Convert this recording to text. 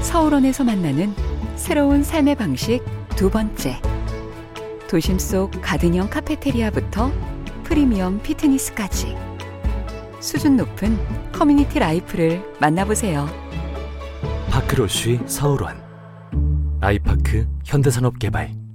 서울원에서 만나는 새로운 삶의 방식 두 번째. 도심 속 가든형 카페테리아부터 프리미엄 피트니스까지 수준 높은 커뮤니티 라이프를 만나보세요. 파크로쉬 서울원, 아이파크 현대산업개발.